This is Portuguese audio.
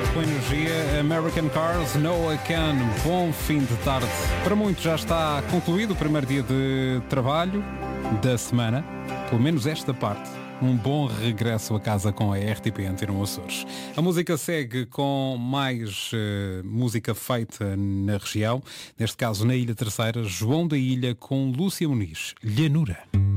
com energia. American Cars, Noah Can. Bom fim de tarde. Para muitos já está concluído o primeiro dia de trabalho da semana, pelo menos esta parte. Um bom regresso a casa com a RTP Antena Açores. A música segue com mais música feita na região, neste caso na Ilha Terceira, João da Ilha com Lúcia Muniz, Llanura.